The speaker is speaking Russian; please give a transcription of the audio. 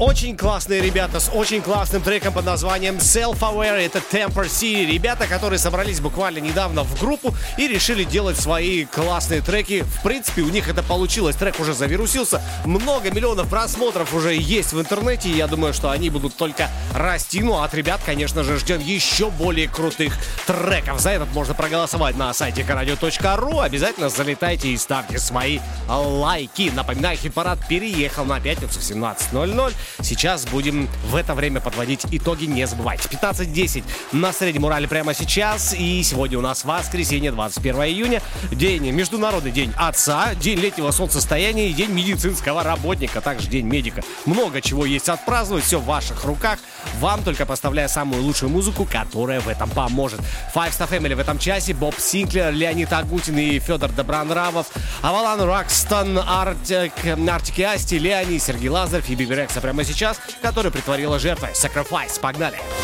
Очень классные ребята с очень классным треком под названием Self-Aware. Это Temper City. Ребята, которые собрались буквально недавно в группу и решили делать свои классные треки. В принципе, у них это получилось. Трек уже завирусился. Много миллионов просмотров уже есть в интернете. И я думаю, что они будут только расти. Ну, а от ребят, конечно же, ждем еще более крутых треков. За этот можно проголосовать на сайте karadio.ru. Обязательно залетайте и ставьте свои лайки. Напоминаю, хит-парад переехал на пятницу в 17:00. Сейчас будем в это время подводить итоги, не забывайте. 15:10 на Среднем Урале прямо сейчас. И сегодня у нас воскресенье, 21 июня. Международный день отца, день летнего солнцестояния и день медицинского работника, также день медика. Много чего есть отпраздновать, все в ваших руках. Вам только поставляю самую лучшую музыку, которая в этом поможет. Five Star Family в этом часе. Боб Синклер, Леонид Агутин и Федор Добронравов. Авалан Рокстон, Артик и Асти, Леони, Сергей Лазарев и Биби Рекса прямо сейчас, которая притворила жертвой. Sacrifice. Погнали!